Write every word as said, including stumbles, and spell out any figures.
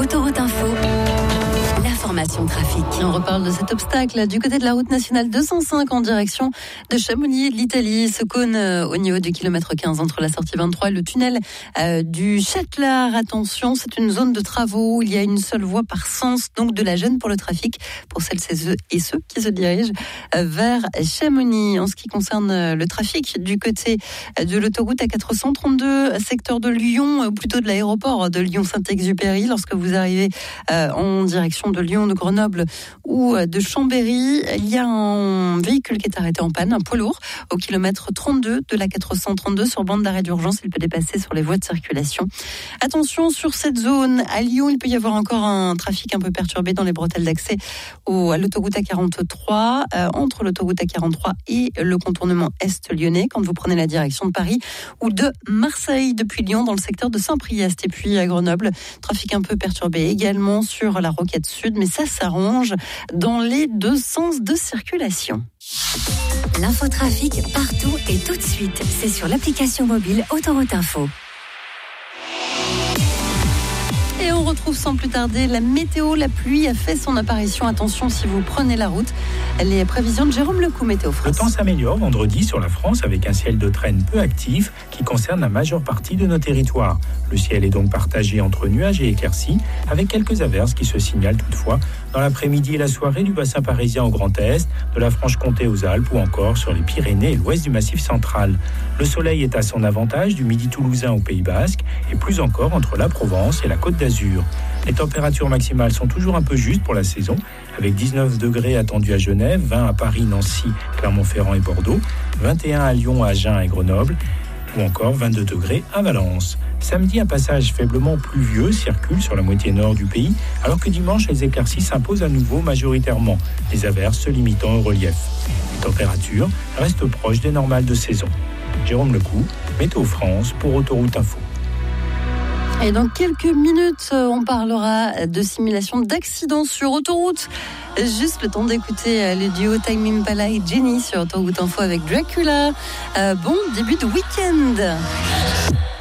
Autoroute Info, l'information trafic. On reparle de cet obstacle du côté de la route nationale deux cent cinq en direction de Chamonix, l'Italie. Ce cône euh, au niveau du kilomètre quinze entre la sortie vingt-trois et le tunnel euh, du Châtelard. Attention, c'est une zone de travaux. Il y a une seule voie par sens, donc de la gêne pour le trafic pour celles et ceux qui se dirigent euh, vers Chamonix. En ce qui concerne euh, le trafic du côté euh, de l'autoroute A quatre cent trente-deux, secteur de Lyon, ou plutôt de l'aéroport de Lyon-Saint-Exupéry, lorsque vous arrivez euh, en direction de Lyon, de Grenoble ou de Chambéry, il y a un véhicule qui est arrêté en panne, un poids lourd, au kilomètre trente-deux de la quatre cent trente-deux sur bande d'arrêt d'urgence. Il peut dépasser sur les voies de circulation. Attention sur cette zone. À Lyon, il peut y avoir encore un trafic un peu perturbé dans les bretelles d'accès au, à l'autoroute A quarante-trois, euh, entre l'autoroute A quarante-trois et le contournement est lyonnais, quand vous prenez la direction de Paris ou de Marseille depuis Lyon dans le secteur de Saint-Priest. Et puis à Grenoble, trafic un peu perturbé également sur la Roquette Sud, mais ça s'arrange dans les deux sens de circulation. L'infotrafic partout et tout de suite. C'est sur l'application mobile Autoroute Info. Et on retrouve sans plus tarder la météo. La pluie a fait son apparition. Attention si vous prenez la route. Les prévisions de Jérôme Lecou, Météo France. Le temps s'améliore vendredi sur la France avec un ciel de traîne peu actif qui concerne la majeure partie de nos territoires. Le ciel est donc partagé entre nuages et éclaircies avec quelques averses qui se signalent toutefois dans l'après-midi et la soirée du bassin parisien au Grand Est, de la Franche-Comté aux Alpes ou encore sur les Pyrénées et l'ouest du Massif central. Le soleil est à son avantage du midi toulousain au Pays Basque et plus encore entre la Provence et la Côte d'Azur. Les températures maximales sont toujours un peu justes pour la saison, avec dix-neuf degrés attendus à Genève, vingt à Paris, Nancy, Clermont-Ferrand et Bordeaux, vingt et un à Lyon, Agen et Grenoble, ou encore vingt-deux degrés à Valence. Samedi, un passage faiblement pluvieux circule sur la moitié nord du pays, alors que dimanche, les éclaircies s'imposent à nouveau majoritairement, les averses se limitant au relief. Les températures restent proches des normales de saison. Jérôme Lecou, Météo France pour Autoroute Info. Et dans quelques minutes, on parlera de simulation d'accidents sur autoroute. Juste le temps d'écouter le duo Tame Impala et Jenny sur Autoroute Info avec Dracula. Euh, bon début de week-end.